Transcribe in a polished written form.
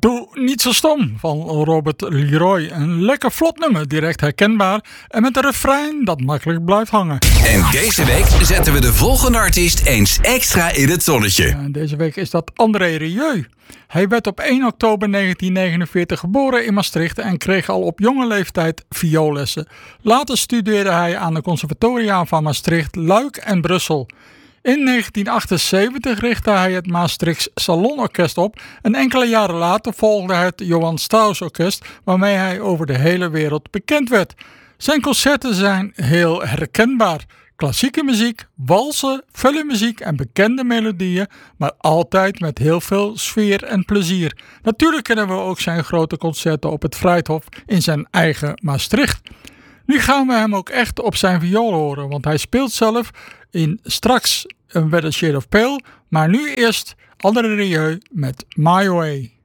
Doe niet zo stom van Robert Leroy. Een lekker vlot nummer, direct herkenbaar en met een refrein dat makkelijk blijft hangen. En deze week zetten we de volgende artiest eens extra in het zonnetje. Ja, deze week is dat André Rieu. Hij werd op 1 oktober 1949 geboren in Maastricht en kreeg al op jonge leeftijd vioollessen. Later studeerde hij aan de conservatoria van Maastricht, Luik en Brussel. In 1978 richtte hij het Maastrichts Salonorkest op en enkele jaren later volgde het Johann Strauss Orkest, waarmee hij over de hele wereld bekend werd. Zijn concerten zijn heel herkenbaar. Klassieke muziek, walsen, felle muziek en bekende melodieën, maar altijd met heel veel sfeer en plezier. Natuurlijk kennen we ook zijn grote concerten op het Vrijthof in zijn eigen Maastricht. Nu gaan we hem ook echt op zijn viool horen, want hij speelt zelf in straks een Where the Shade of Pale, maar nu eerst André Rieu met My Way.